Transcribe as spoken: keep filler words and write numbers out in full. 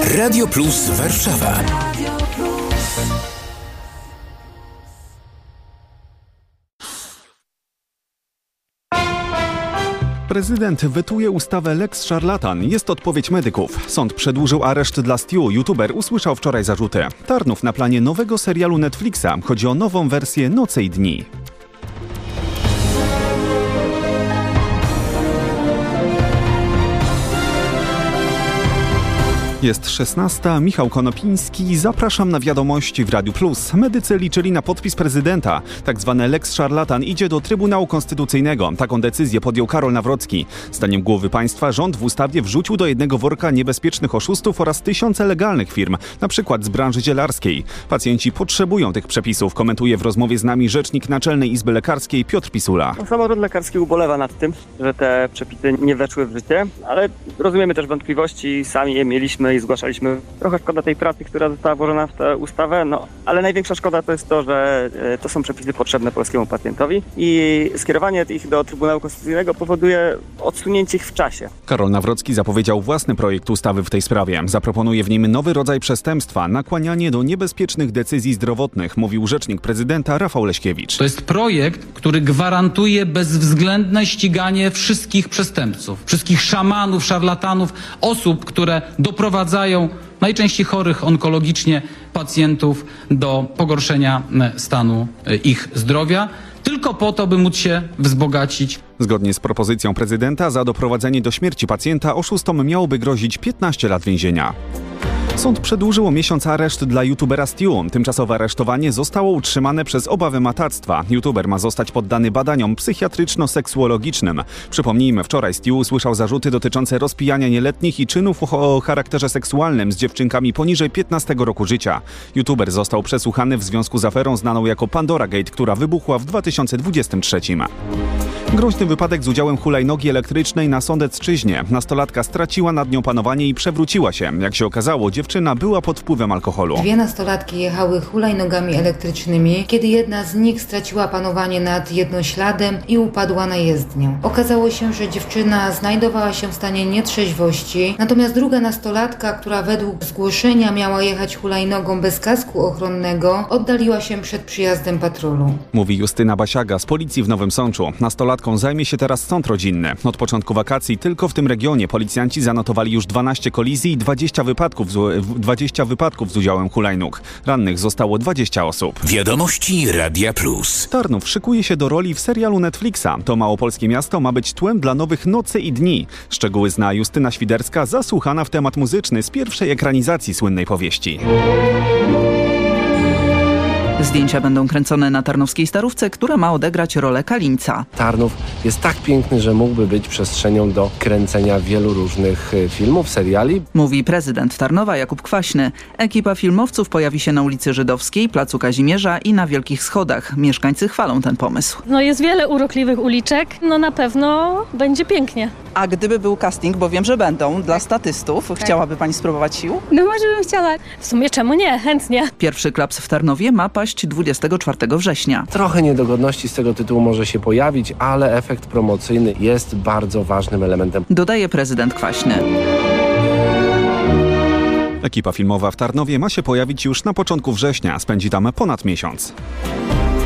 Radio Plus Warszawa. Prezydent wetuje ustawę Lex Szarlatan. Jest odpowiedź medyków. Sąd przedłużył areszt dla Stu. YouTuber usłyszał wczoraj zarzuty. Tarnów na planie nowego serialu Netflixa. Chodzi o nową wersję Noce i Dni. Jest szesnasta. Michał Konopiński. Zapraszam na wiadomości w Radiu Plus. Medycy liczyli na podpis prezydenta. Tak zwane Lex Szarlatan idzie do Trybunału Konstytucyjnego. Taką decyzję podjął Karol Nawrocki. Zdaniem głowy państwa rząd w ustawie wrzucił do jednego worka niebezpiecznych oszustów oraz tysiące legalnych firm, na przykład z branży zielarskiej. Pacjenci potrzebują tych przepisów, komentuje w rozmowie z nami rzecznik Naczelnej Izby Lekarskiej Piotr Pisula. Samorząd lekarski ubolewa nad tym, że te przepisy nie weszły w życie, ale rozumiemy też wątpliwości, sami je mieliśmy i zgłaszaliśmy. Trochę szkoda tej pracy, która została włożona w tę ustawę, no ale największa szkoda to jest to, że to są przepisy potrzebne polskiemu pacjentowi i skierowanie ich do Trybunału Konstytucyjnego powoduje odsunięcie ich w czasie. Karol Nawrocki zapowiedział własny projekt ustawy w tej sprawie. Zaproponuje w nim nowy rodzaj przestępstwa, nakłanianie do niebezpiecznych decyzji zdrowotnych, mówił rzecznik prezydenta Rafał Leśkiewicz. To jest projekt, który gwarantuje bezwzględne ściganie wszystkich przestępców, wszystkich szamanów, szarlatanów, osób, które doprowadzają najczęściej chorych onkologicznie pacjentów do pogorszenia stanu ich zdrowia, tylko po to, by móc się wzbogacić. Zgodnie z propozycją prezydenta za doprowadzenie do śmierci pacjenta oszustom miałoby grozić piętnaście lat więzienia. Sąd przedłużył o miesiąc areszt dla youtubera Stu. Tymczasowe aresztowanie zostało utrzymane przez obawę matactwa. YouTuber ma zostać poddany badaniom psychiatryczno-seksuologicznym. Przypomnijmy, wczoraj Stu usłyszał zarzuty dotyczące rozpijania nieletnich i czynów o charakterze seksualnym z dziewczynkami poniżej piętnastego roku życia. YouTuber został przesłuchany w związku z aferą znaną jako Pandora Gate, która wybuchła w dwa tysiące dwudziestym trzecim. Groźny wypadek z udziałem hulajnogi elektrycznej na Sądecczyźnie. Nastolatka straciła nad nią panowanie i przewróciła się. Jak się okazało, dziewczyna była pod wpływem alkoholu. Dwie nastolatki jechały hulajnogami elektrycznymi, kiedy jedna z nich straciła panowanie nad jednośladem i upadła na jezdnię. Okazało się, że dziewczyna znajdowała się w stanie nietrzeźwości, natomiast druga nastolatka, która według zgłoszenia miała jechać hulajnogą bez kasku ochronnego, oddaliła się przed przyjazdem patrolu. Mówi Justyna Basiaga z policji w Nowym Sączu. Nastolatką zajmie się teraz sąd rodzinny. Od początku wakacji tylko w tym regionie policjanci zanotowali już dwanaście kolizji i dwadzieścia wypadków z, dwadzieścia wypadków z udziałem hulajnóg. Rannych zostało dwadzieścia osób. Wiadomości Radia Plus. Tarnów szykuje się do roli w serialu Netflixa. To małopolskie miasto ma być tłem dla nowych Nocy i Dni. Szczegóły zna Justyna Świderska, zasłuchana w temat muzyczny z pierwszej ekranizacji słynnej powieści. Zdjęcia będą kręcone na tarnowskiej Starówce, która ma odegrać rolę Kalińca. Tarnów jest tak piękny, że mógłby być przestrzenią do kręcenia wielu różnych filmów, seriali. Mówi prezydent Tarnowa Jakub Kwaśny. Ekipa filmowców pojawi się na ulicy Żydowskiej, Placu Kazimierza i na Wielkich Schodach. Mieszkańcy chwalą ten pomysł. No jest wiele urokliwych uliczek, no na pewno będzie pięknie. A gdyby był casting, bo wiem, że będą, dla statystów, tak. Chciałaby pani spróbować sił? No może bym chciała. W sumie czemu nie? Chętnie. Pierwszy klaps w Tarnowie ma paść dwudziestego czwartego września. Trochę niedogodności z tego tytułu może się pojawić, ale efekt promocyjny jest bardzo ważnym elementem. Dodaje prezydent Kwaśny. Ekipa filmowa w Tarnowie ma się pojawić już na początku września. Spędzi tam ponad miesiąc.